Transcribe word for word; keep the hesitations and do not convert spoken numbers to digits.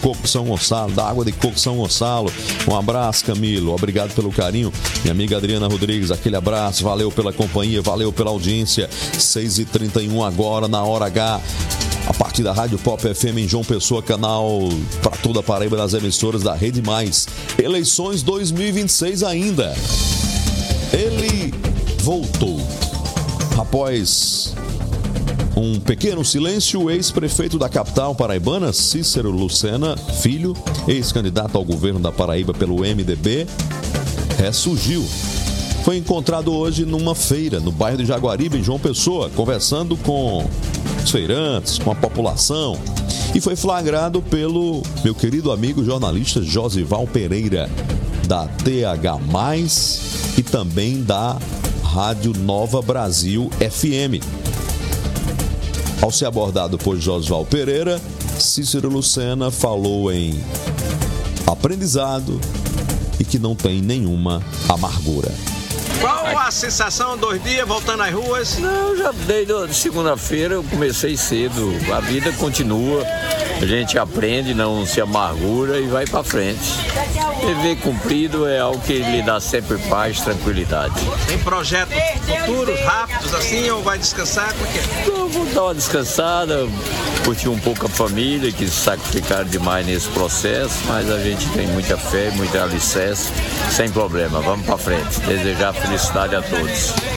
coco São Gonçalo, da água de coco São Gonçalo. Um abraço, Camilo. Obrigado pelo carinho. Minha amiga Adriana Rodrigues, aquele abraço. Valeu pela companhia, valeu pela audiência. seis e trinta e um agora na Hora H. A partir da Rádio Pop F M em João Pessoa, canal para toda a Paraíba das emissoras da Rede Mais. Eleições dois mil e vinte e seis ainda. Ele voltou. Após um pequeno silêncio, o ex-prefeito da capital paraibana, Cícero Lucena Filho, ex-candidato ao governo da Paraíba pelo M D B, ressurgiu. Foi encontrado hoje numa feira no bairro de Jaguaribe, em João Pessoa, conversando com os feirantes, com a população, e foi flagrado pelo meu querido amigo jornalista Josival Pereira, da T H mais, e também da Rádio Nova Brasil F M. Ao ser abordado por Josival Pereira, Cícero Lucena falou em aprendizado e que não tem nenhuma amargura. Qual a sensação, dois dias, voltando às ruas? Não, já desde segunda-feira eu comecei cedo. A vida continua, a gente aprende, não se amargura e vai pra frente. Dever cumprido é algo que lhe dá sempre paz, tranquilidade. Tem projetos futuros, rápidos, assim, ou vai descansar? Porque... Eu vou dar uma descansada, curtir um pouco a família, que se sacrificaram demais nesse processo, mas a gente tem muita fé, muita alicerce, sem problema. Vamos pra frente. Desejar felicidade a todos.